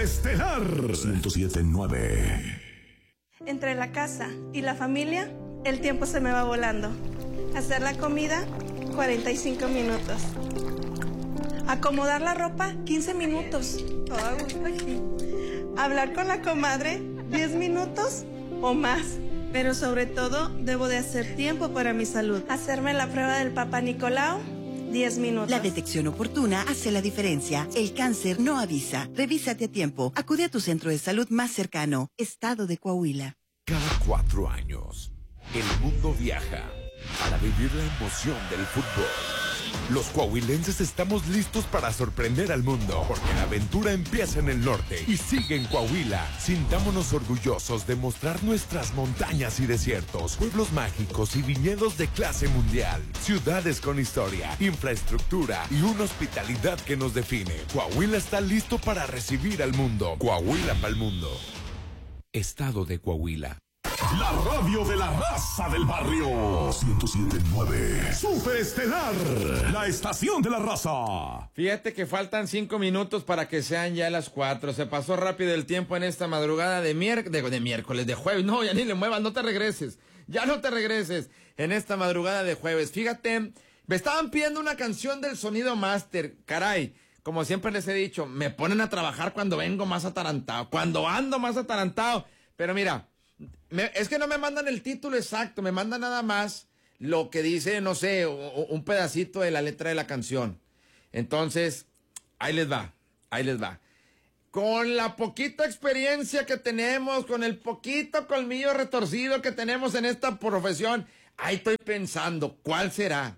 Superestelar 107.9. Entre la casa y la familia, el tiempo se me va volando. Hacer la comida, 45 minutos. Acomodar la ropa, 15 minutos. Todo a gusto aquí. Hablar con la comadre, 10 minutos o más. Pero sobre todo, debo de hacer tiempo para mi salud. Hacerme la prueba del Papá Nicolau, 10 minutos. La detección oportuna hace la diferencia. El cáncer no avisa. Revísate a tiempo. Acude a tu centro de salud más cercano. Estado de Coahuila. Cada 4 años, el mundo viaja para vivir la emoción del fútbol. Los coahuilenses estamos listos para sorprender al mundo, porque la aventura empieza en el norte y sigue en Coahuila. Sintámonos orgullosos de mostrar nuestras montañas y desiertos, pueblos mágicos y viñedos de clase mundial, ciudades con historia, infraestructura y una hospitalidad que nos define. Coahuila está listo para recibir al mundo. Coahuila pa'l mundo. Estado de Coahuila. La radio de la raza del barrio 107.9. Superestelar, la estación de la raza. Fíjate que faltan 5 minutos para que sean ya las 4. Se pasó rápido el tiempo en esta madrugada de miércoles, de jueves. No, ya ni le muevas, no te regreses. Ya no te regreses en esta madrugada de jueves. Fíjate, me estaban pidiendo una canción del Sonido Master. Caray, como siempre les he dicho, me ponen a trabajar cuando vengo más atarantado, cuando ando más atarantado. Pero mira, es que no me mandan el título exacto, me mandan nada más lo que dice, no sé, un pedacito de la letra de la canción. Entonces, ahí les va. Con la poquita experiencia que tenemos, con el poquito colmillo retorcido que tenemos en esta profesión, ahí estoy pensando, ¿cuál será?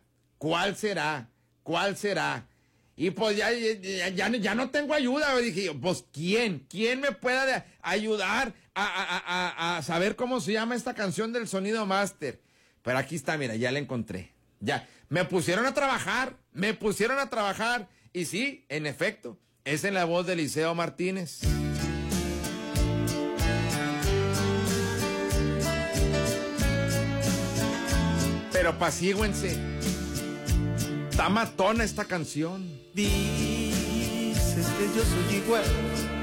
Y pues ya no tengo ayuda. Dije, pues ¿quién me puede ayudar a saber cómo se llama esta canción del Sonido Master? Pero aquí está, mira, ya la encontré. Ya, me pusieron a trabajar. Y sí, en efecto, es en la voz de Eliseo Martínez. Pero apacíguense. Está matona esta canción. Dices que yo soy igual